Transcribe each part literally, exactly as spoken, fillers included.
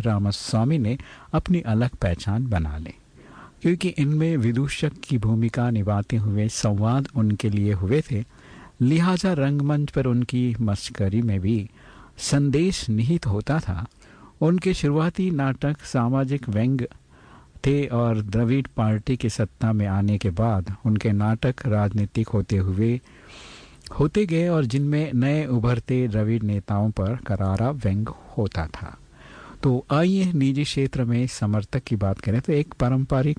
रामास्वामी ने अपनी अलग पहचान बना ली, क्योंकि इनमें विदूषक की भूमिका निभाते हुए संवाद उनके लिए हुए थे। लिहाजा रंगमंच पर उनकी मस्करी में भी संदेश निहित होता था। उनके शुरुआती नाटक सामाजिक व्यंग्य थे और द्रविड़ पार्टी की सत्ता में आने के बाद उनके नाटक राजनीतिक होते हुए होते गए और जिनमें नए उभरते द्रविड़ नेताओं पर करारा व्यंग्य होता था। तो आइए निजी क्षेत्र में समर्थक की बात करें तो एक पारंपरिक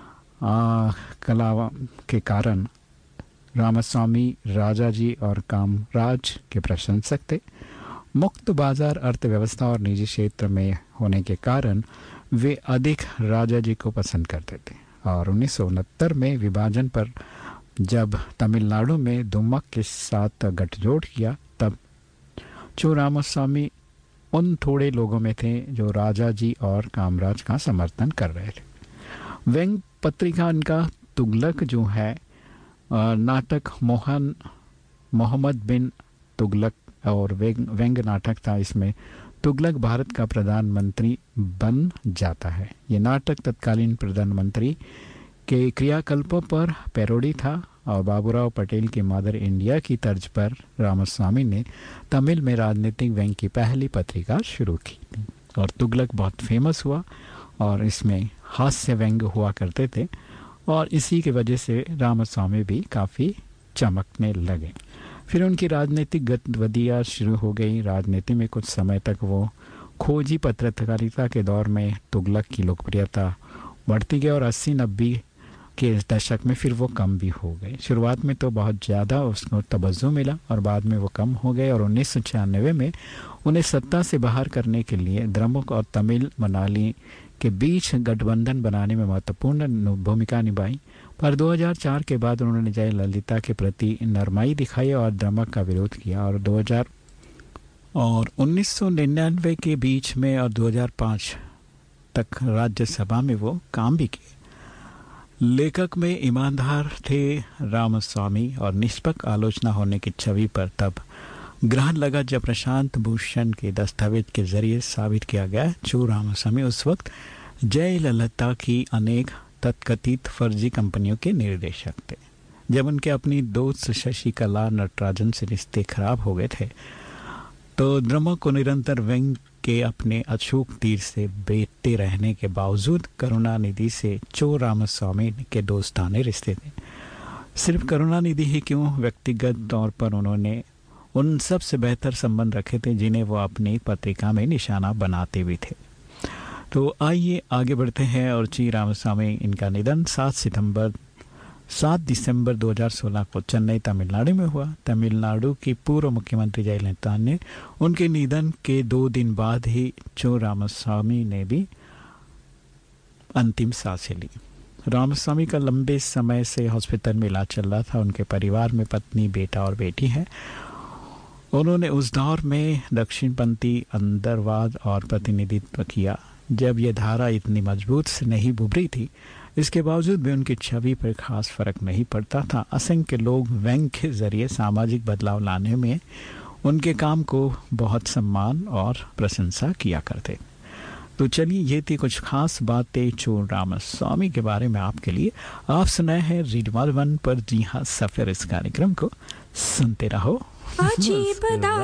कला के कारण रामास्वामी राजाजी और कामराज के प्रशंसक थे। मुक्त बाजार अर्थव्यवस्था और निजी क्षेत्र में होने के कारण वे अधिक राजाजी को पसंद करते थे और उन्नीस सौ उनहत्तर में विभाजन पर जब तमिलनाडु में दुम्मक के साथ गठजोड़ किया तब चो रामास्वामी उन थोड़े लोगों में थे जो राजाजी और कामराज का समर्थन कर रहे थे। व्यंग पत्रिका इनका तुगलक जो है नाटक मोहन मोहम्मद बिन तुगलक और व्यंग नाटक था। इसमें तुगलक भारत का प्रधानमंत्री बन जाता है। ये नाटक तत्कालीन प्रधानमंत्री के क्रियाकल्पों पर पैरोडी था और बाबूराव पटेल की मदर इंडिया की तर्ज पर रामास्वामी ने तमिल में राजनीतिक व्यंग्य की पहली पत्रिका शुरू की थी और तुगलक बहुत फेमस हुआ और इसमें हास्य व्यंग्य हुआ करते थे और इसी की वजह से रामास्वामी भी काफ़ी चमकने लगे। फिर उनकी राजनीतिक गतिविधियाँ शुरू हो गई। राजनीति में कुछ समय तक वो खोजी पत्रकारिता के दौर में तुगलक की लोकप्रियता बढ़ती गई और अस्सी नब्बे के दशक में फिर वो कम भी हो गए। शुरुआत में तो बहुत ज़्यादा उसको तवज्जो मिला और बाद में वो कम हो गए और उन्नीस सौ छियानवे में उन्हें सत्ता से बाहर करने के लिए द्रमुक और तमिल मनाली के बीच गठबंधन बनाने में महत्वपूर्ण भूमिका निभाई। पर दो हज़ार चार के बाद उन्होंने जयललिता के प्रति नरमाई दिखाई और द्रमुक का विरोध किया और दो हज़ार और उन्नीस सौ निन्यानवे के बीच में और दो हज़ार पाँच तक राज्यसभा में वो काम भी किए। लेखक में ईमानदार थे रामास्वामी और निष्पक्ष आलोचना होने की छवि पर तब ग्रहण लगा जब प्रशांत भूषण के दस्तावेज के जरिए साबित किया गया चो रामास्वामी उस वक्त जयललिता की अनेक तथाकथित फर्जी कंपनियों के निर्देशक थे। जब उनके अपनी दोस्त शशिकला नटराजन से रिश्ते खराब हो गए थे तो द्रमुक को निरंतर व्यंग्य के अपने अचूक तीर से बेचते रहने के बावजूद करुणानिधि से चो रामास्वामी के दोस्ताने रिश्ते थे। सिर्फ करुणानिधि ही क्यों, व्यक्तिगत तौर पर उन्होंने उन सब से बेहतर संबंध रखे थे जिन्हें वो अपनी पत्रिका में निशाना बनाते भी थे। तो आइए आगे बढ़ते हैं और ची रामास्वामी इनका निधन सात सितंबर सात दिसंबर दो हज़ार सोलह को चेन्नई तमिलनाडु में हुआ। तमिलनाडु की पूर्व मुख्यमंत्री जयललिता ने उनके निधन के दो दिन बाद ही चो रामास्वामी ने भी अंतिम सांसें ली। रामास्वामी का लंबे समय से हॉस्पिटल में इलाज चल रहा था। उनके परिवार में पत्नी, बेटा और बेटी है। उन्होंने उस दौर में दक्षिणपंथी अंतरवाद और प्रतिनिधित्व किया जब यह धारा इतनी मजबूत से नहीं उभरी थी। इसके बावजूद भी उनकी छवि पर खास फर्क नहीं पड़ता था। असंख्य लोग व्यंग्य के जरिए सामाजिक बदलाव लाने में उनके काम को बहुत सम्मान और प्रशंसा किया करते। तो चलिए ये थी कुछ खास बातें चो रामास्वामी के बारे में आपके लिए। आप सुनाए हैं रेडियो वन पर जी हाँ सफर इस कार्यक्रम को सुनते रहो।